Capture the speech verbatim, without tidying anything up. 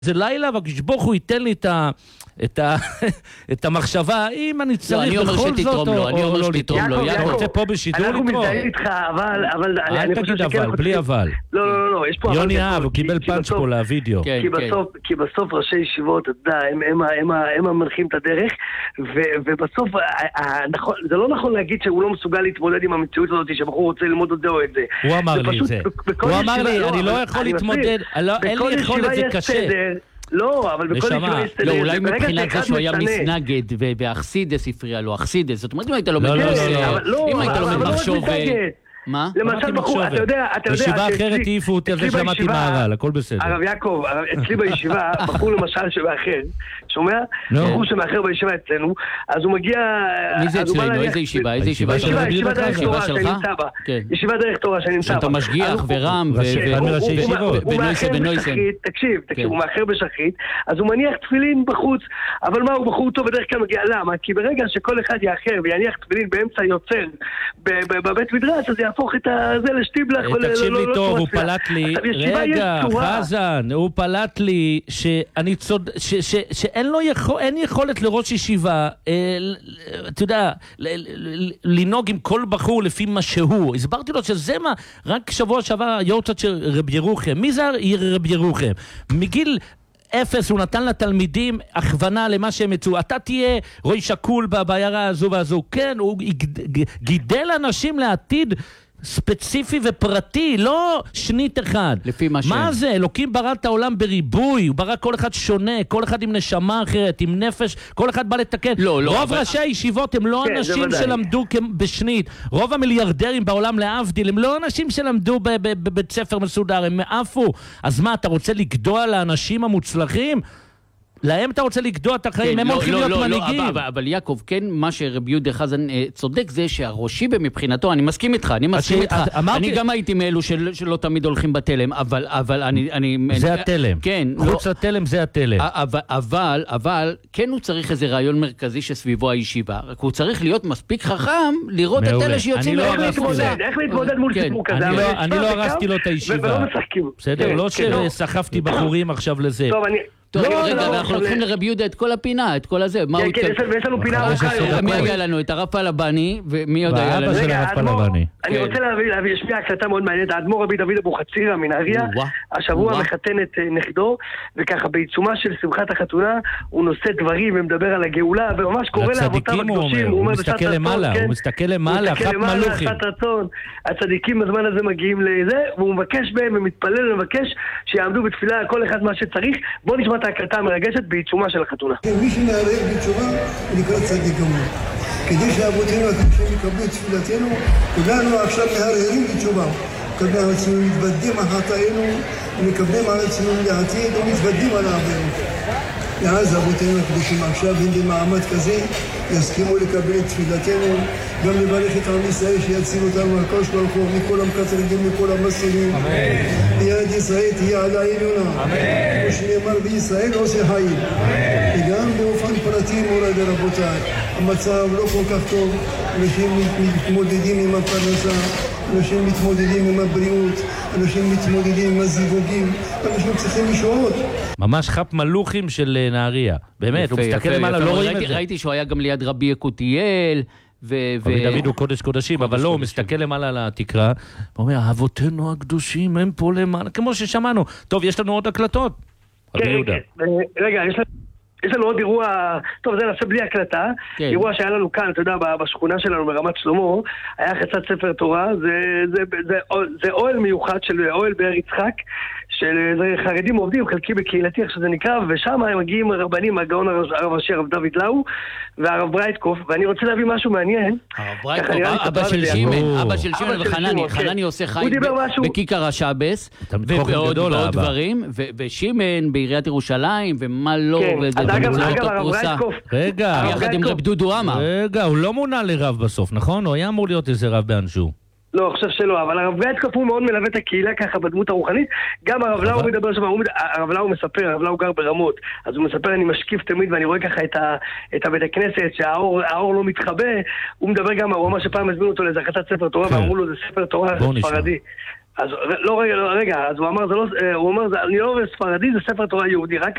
זה לילה, והקשבוך הוא ייתן לי את ה... את ה... את המחשבה, אם אני צריך בכל זאת, או לא לתרום לו. יעקב, אתה רוצה פה בשידור לתרום? אנחנו מזדהים איתך, אבל... אל תגיד אבל, בלי אבל. לא, לא, לא, יש פה... יוני אהב, הוא קיבל פאנץ' פה לוידאו. כי בסוף ראשי ישיבות, אתה יודע, הם המנחים את הדרך, ובסוף, זה לא נכון להגיד שהוא לא מסוגל להתמודד עם המציאות הזאת, שבחור רוצה ללמוד את זה או את זה. הוא אמר לי את זה. הוא אמר לי, אני לא יכול להתמודד, אין לי יכולת, זה קשה. לא, אבל בכל ישיבה יש... לא, אולי מבחינת זה שהוא היה מסנגד ואחסידס הפריע לו, אחסידס, זאת אומרת, אם היית לו מחשוב... מה? למשל בחור, אתה יודע, אתה יודע... בישיבה אחרת העיפו אותי על זה שמעתי מהר"ל, הכל בסדר. הרב יעקב, אצלי בישיבה, בחור למשל שמאחר, שומע? בחור שמאחר בישיבה אצלנו, אז הוא מגיע... מי זה אצלנו? איזה ישיבה? איזה ישיבה? ישיבה דרך תורה שאני נמצא בה. ישיבה דרך תורה שאני נמצא בה. שאתה משגיח ורם ונויסן. תקשיב, הוא מאחר בשחית, אז הוא מניח תפילין בחוץ, אבל מה, הוא בחור טוב בדרך כלל מגיע, למה? כי ברגע שכל אחד יאחר ויניח תפילין באמצע יוצר בבית מדרש, אז יהפוך את זה לשטיבלח. תקשיב לי טוב, הוא פלט לי, רגע, חזן, הוא פלט לי שאני צוד... שאין לו יכולת לראש ישיבה, אתה יודע, לנהוג עם כל בחור לפי מה שהוא. הסברתי לו שזה מה, רק שבוע שעבר יורצת של רב ירוחם. מי זה רב ירוחם? מגיל... אפס, הוא נתן לתלמידים הכוונה למה שהם יצאו. אתה תהיה רוי שקול בעיירה הזו והזו. כן, הוא גידל אנשים לעתיד ספציפי ופרטי, לא שנית אחד. לפי מה מה שם. זה? אלוקים ברא את העולם בריבוי, הוא ברא כל אחד שונה, כל אחד עם נשמה אחרת, עם נפש, כל אחד בא לתקן. לא, לא, רוב אבל... ראשי הישיבות הם לא כן, אנשים שלמדו בשנית. רוב המיליארדרים בעולם להבדיל, הם לא אנשים שלמדו בבית ספר מסודר, הם מעפו. אז מה, אתה רוצה לגדוע לאנשים המוצלחים? להם אתה רוצה לגדוע את החיים, הם הולכים להיות מנהיגים. אבל יעקב, כן, מה שרבי יהודה חזן צודק זה שהראשי מבחינתו, אני מסכים איתך, אני מסכים איתך, אני גם הייתי מאלו שלא תמיד הולכים בתלם, אבל אני... זה התלם, חוץ לתלם זה התלם. אבל, אבל, כן הוא צריך איזה רעיון מרכזי שסביבו הישיבה, רק הוא צריך להיות מספיק חכם לראות את אלה שיוצאים... איך להתמודד מול סיפור כזה? אני לא הרסתי לו את הישיבה. בסדר, לא שסחפתי בחורים עכשיו לזה. טוב, רגע, אנחנו לוקחים לרבי יהודה את כל הפינה, את כל הזה. כן, כן, ויש לנו פינה ארוכה. מי היה לנו? את הרב פלבני, ומי עוד היה לנו? רגע, אני רוצה להביא, יש לי הקלטה מאוד מעניינת, האדמו"ר רבי דוד אבוחצירא מנהריה, השבוע מחתן את נכדו, וככה בעיצומה של שמחת החתונה, הוא נושא דברים ומדבר על הגאולה, וממש קורא לאבותיו הקדושים, הוא מסתכל למעלה, הוא מסתכל למעלה, חת מלוכים. הצדיקים בזמן הזה מגיעים לזה, והוא מבקש בהם ומתפלל ומבקש שיעמדו בתפילה כל אחד מה שצריך. בוא נשמע את ההקלטה המרגשת בעיצומה של החתונה. מי שנערב בתשובה הוא נקרא צדיק גמור. כדי שאבותינו הקדושים יקבלו את תפילתנו, כולנו עכשיו מהרהרים בתשובה. כדי עצמנו מתודים על חטאינו ומקבלים על עצמנו לעתיד ומתודים על העבירות. ואז אבותינו הקדושים עכשיו הם במעמד כזה יסכימו לקבל את תפילתנו, גם לברך את עם ישראל שיציל אותנו מהקדוש ברוך הוא מכל המקטרגים מכל המסורים. ויד ישראל תהיה על העליונה. כמו שנאמר בישראל עושה חיל. וגם באופן פרטי מורד רבותיי, המצב לא כל כך טוב, אנשים מתמודדים עם הפרנסה, אנשים מתמודדים עם הבריאות, אנשים מתמודדים עם הזיווגים, אנשים צריכים לשעות. ממש חפ מלוכים של נהריה, באמת, הוא מסתכל למעלה, לא רואים את זה. ראיתי שהוא היה גם ליד רבי יקותיאל, רבי דוד הוא קודש קודשים, אבל לא, הוא מסתכל למעלה על התקרה, ואומר, אבותינו הקדושים הם פה למעלה, כמו ששמענו. טוב, יש לנו עוד הקלטות. רגע, יש לנו... יש לנו עוד אירוע, טוב זה נעשה בלי הקלטה, כן. אירוע שהיה לנו כאן, אתה יודע, בשכונה שלנו ברמת שלמה, היה חצת ספר תורה, זה, זה, זה, זה, זה אוהל מיוחד של אוהל באר יצחק, של חרדים עובדים, חלקי בקהילתי, איך שזה נקרא, ושם הם מגיעים רבנים, הגאון הרב ראשי, הרב דוד לאו, והרב ברייטקוף, ואני רוצה להביא משהו מעניין. הרב ברייטקוף, אבא של שימן, אבא של שימן וחנני, חנני עושה חיים בכיכר השבס, ועוד דברים, ושימן בעיריית ירושלים, ומה לא, וזה אגב, הרב ברייטקוף, רגע, יחד עם רב דודו אמר. רגע, הוא לא מונה לרב בסוף, נכון? הוא היה אמור להיות איזה רב באנשהו. לא, אני חושב שלא, אבל הרב ברייטקוף הוא מאוד מלווה את הקהילה ככה בדמות הרוחנית, גם הרב לאו מדבר שם, הרב לאו מספר, הרב לאו גר ברמות, אז הוא מספר, אני משקיף תמיד ואני רואה ככה את הבית הכנסת, שהאור לא מתחבא, הוא מדבר גם, הוא אמר שפעם הזמינו אותו לאיזה חצת ספר תורה, ואמרו לו זה ספר תורה ספרדי. אז לא, רגע, לא, רגע, אז הוא אמר, זה לא, הוא אומר, אני לא אומר ספרדי, זה ספר תורה יהודי, רק